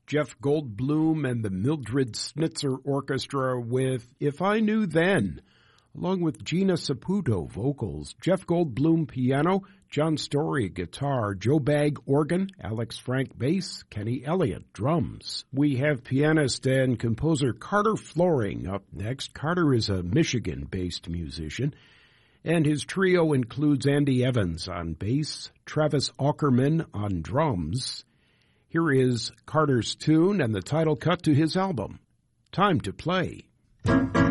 Jeff Goldblum and the Mildred Snitzer Orchestra with If I Knew Then, along with Gina Saputo vocals, Jeff Goldblum piano, John Story guitar, Joe Bagg organ, Alex Frank bass, Kenny Elliott drums. We have pianist and composer Carter Floring up next. Carter is a Michigan-based musician, and his trio includes Andy Evans on bass, Travis Aukerman on drums. Here is Carter's tune and the title cut to his album, Time to Play.